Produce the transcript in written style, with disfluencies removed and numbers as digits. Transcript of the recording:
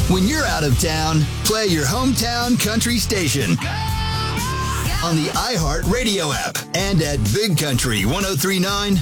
When you're out of town, play your hometown country station on the iHeart Radio app and at bigcountry1039.com.